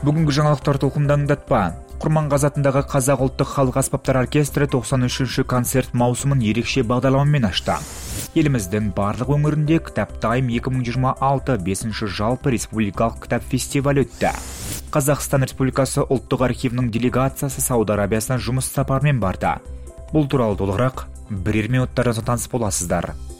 Бүгінгі жаңалықтар толқынында аңдатпа. Құрманғазы атындағы Қазақ ұлттық халық аспаптар оркестрі 93-ші концерт маусымын ерекше бағдарламамен ашты. Еліміздің барлық өңірінде Кітап Тайм 2026 5-ші жалпы республикалық кітап фестивалі өтті. Қазақстан Республикасы ұлттық архивінің делегациясы Сауд Арабиясына жұмыс сапарымен барды. Бұл туралы толығырақ бірер минуттарда таныс боласыздар.